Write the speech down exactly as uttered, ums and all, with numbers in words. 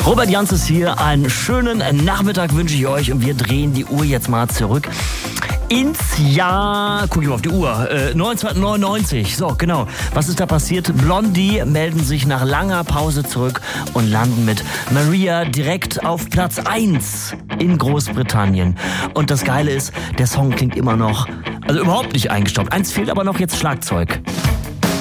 Robert Jans ist hier. Einen schönen Nachmittag wünsche ich euch und wir drehen die Uhr jetzt mal zurück ins Jahr, guck ich mal auf die Uhr, äh, neunzehnhundertneunundneunzig. So, genau. Was ist da passiert? Blondie melden sich nach langer Pause zurück und landen mit Maria direkt auf Platz eins in Großbritannien. Und das Geile ist, der Song klingt immer noch, also überhaupt nicht eingestaubt. Eins fehlt aber noch, jetzt Schlagzeug.